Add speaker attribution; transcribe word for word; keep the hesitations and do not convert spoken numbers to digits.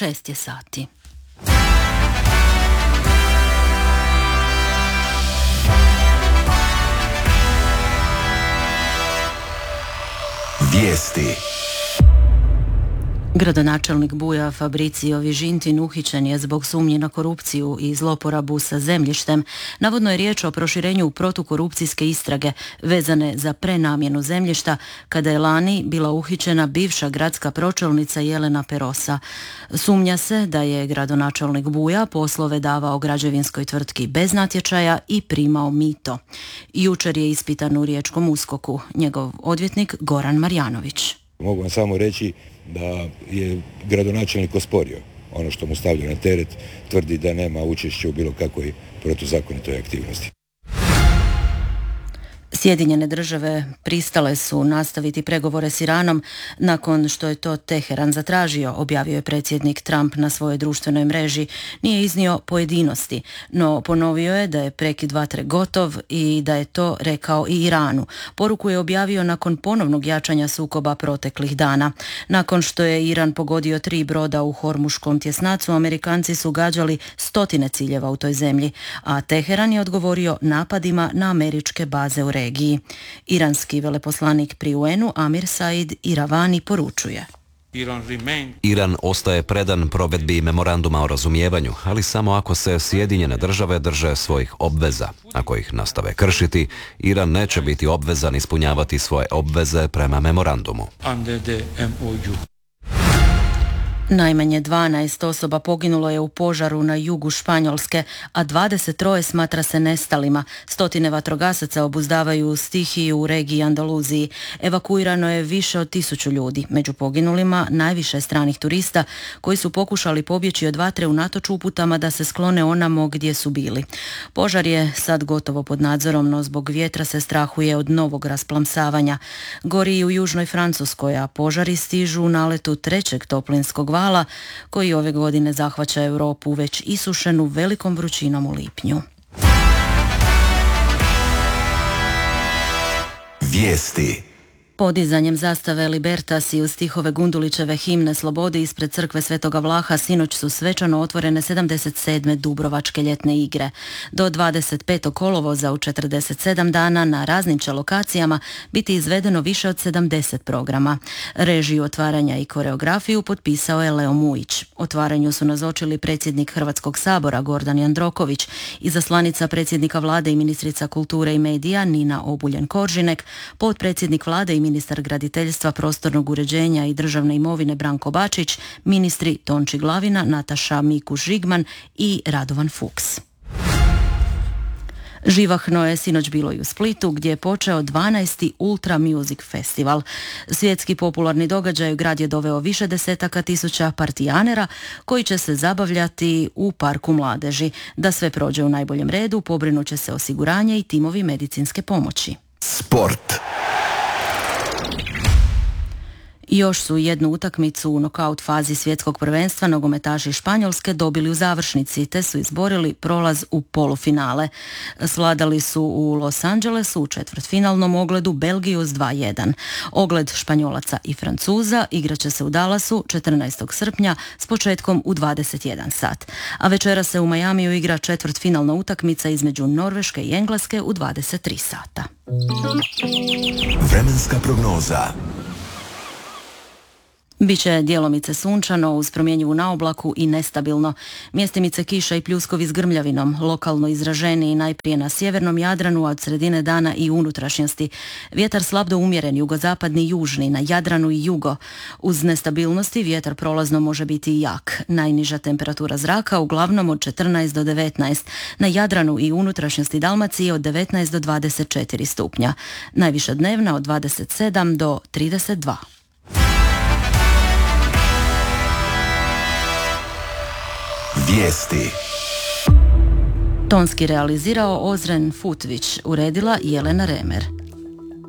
Speaker 1: šest je sati.
Speaker 2: Vijesti.
Speaker 1: Gradonačelnik Buja Fabrizio Vižintin uhićen je zbog sumnje na korupciju i zloporabu sa zemljištem. Navodno je riječ o proširenju protukorupcijske istrage vezane za prenamjenu zemljišta kada je lani bila uhićena bivša gradska pročelnica Jelena Perosa. Sumnja se da je gradonačelnik Buja poslove davao građevinskoj tvrtki bez natječaja i primao mito. Jučer je ispitan u riječkom uskoku. Njegov odvjetnik Goran Marjanović.
Speaker 3: Mogu vam samo reći da je gradonačelnik osporio ono što mu stavlja na teret, tvrdi da nema učešća u bilo kakvoj protuzakonitoj aktivnosti.
Speaker 1: Sjedinjene države pristale su nastaviti pregovore s Iranom nakon što je to Teheran zatražio, objavio je predsjednik Trump na svojoj društvenoj mreži. Nije iznio pojedinosti, no ponovio je da je prekid vatre gotov i da je to rekao i Iranu. Poruku je objavio nakon ponovnog jačanja sukoba proteklih dana. Nakon što je Iran pogodio tri broda u Hormuškom tjesnacu, Amerikanci su gađali stotine ciljeva u toj zemlji, a Teheran je odgovorio napadima na američke baze u regiji. Iranski veleposlanik pri U N-u Amir Said Iravani poručuje.
Speaker 4: Iran ostaje predan provedbi memoranduma o razumijevanju, ali samo ako se Sjedinjene države drže svojih obveza. Ako ih nastave kršiti, Iran neće biti obvezan ispunjavati svoje obveze prema memorandumu.
Speaker 1: Najmanje dvanaest osoba poginulo je u požaru na jugu Španjolske, a dvadeset tri smatra se nestalima. Stotine vatrogasaca obuzdavaju stihiju u regiji Andaluziji. Evakuirano je više od tisuću ljudi. Među poginulima najviše stranih turista koji su pokušali pobjeći od vatre unatoč uputama da se sklone onamo gdje su bili. Požar je sad gotovo pod nadzorom, no zbog vjetra se strahuje od novog rasplamsavanja. Gori i u južnoj Francuskoj, a požari stižu u naletu trećeg toplinskog vala koji ove godine zahvaća Europu već isušenu velikom vrućinom u lipnju.
Speaker 2: Vijesti.
Speaker 1: Podizanjem zastave Libertas i uz stihove Gundulićeve himne slobode ispred crkve Svetoga Vlaha sinoć su svečano otvorene sedamdeset sedme Dubrovačke ljetne igre. Do dvadeset petog kolovoza u četrdeset sedam dana na raznim će lokacijama biti izvedeno više od sedamdeset programa. Režiju otvaranja i koreografiju potpisao je Leo Mujić. Otvaranju su nazočili predsjednik Hrvatskog sabora Gordan Jandroković, izaslanica predsjednika vlade i ministrica kulture i medija Nina Obuljen-Koržinek, potpredsjednik vlade i ministar graditeljstva, prostornog uređenja i državne imovine Branko Bačić, ministri Tonči Glavina, Nataša Mikuš-Žigman i Radovan Fuchs. Živahno je sinoć bilo i u Splitu gdje je počeo dvanaesti Ultra Music Festival. Svjetski popularni događaj grad je doveo više desetaka tisuća partijanera koji će se zabavljati u parku mladeži. Da sve prođe u najboljem redu, pobrinut će se osiguranje i timovi medicinske pomoći.
Speaker 2: Sport.
Speaker 1: Još su jednu utakmicu u nokaut fazi svjetskog prvenstva nogometaši Španjolske dobili u završnici te su izborili prolaz u polufinale. Svladali su u Los Angelesu u četvrtfinalnom ogledu Belgiju s dva jedan. Ogled Španjolaca i Francuza igraće se u Dallasu četrnaestog srpnja s početkom u dvadeset jedan sat. A večera se u Majamiju igra četvrtfinalna utakmica između Norveške i Engleske u dvadeset tri sata.
Speaker 2: Vremenska prognoza.
Speaker 1: Biće djelomice sunčano uz promjenjivu naoblaku i nestabilno. Mjestimice kiša i pljuskovi s grmljavinom, lokalno izraženiji najprije na sjevernom Jadranu, a od sredine dana i unutrašnjosti. Vjetar slab do umjeren, jugozapadni i južni, na Jadranu i jugo. Uz nestabilnosti vjetar prolazno može biti i jak. Najniža temperatura zraka uglavnom od četrnaest do devetnaest, na Jadranu i unutrašnjosti Dalmacije od devetnaest do dvadeset četiri stupnja. Najviša dnevna od dvadeset sedam do trideset dva.
Speaker 2: Vijesti.
Speaker 1: Tonski realizirao Ozren Futvić, uredila Jelena Remer.